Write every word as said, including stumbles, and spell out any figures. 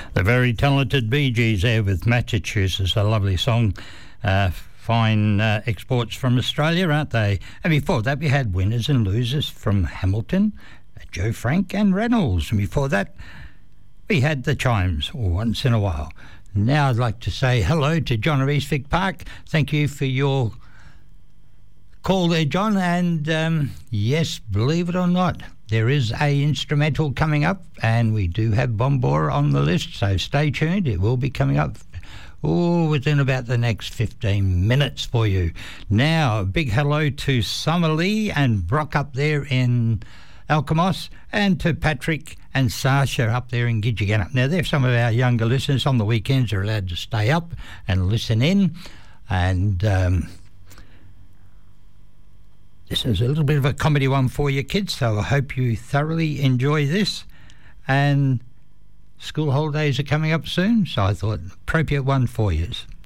The very talented Bee Gees there with Massachusetts, a lovely song. Uh, fine uh, exports from Australia, aren't they? And before that we had winners and losers from Hamilton, Joe Frank and Reynolds. And before that we had the Chimes, Once in a While. Now I'd like to say hello to John of Eastvic Park. Thank you for your call there, John. And um, yes, believe it or not, there is a instrumental coming up, and we do have Bombora on the list, so stay tuned. It will be coming up oh, within about the next fifteen minutes for you. Now, a big hello to Summer Lee and Brock up there in Alkimos, and to Patrick and Sasha up there in Gidgegannup. Now, they're some of our younger listeners. On the weekends are allowed to stay up and listen in, and um, this is a little bit of a comedy one for you kids, so I hope you thoroughly enjoy this. And school holidays are coming up soon, so I thought appropriate one for you.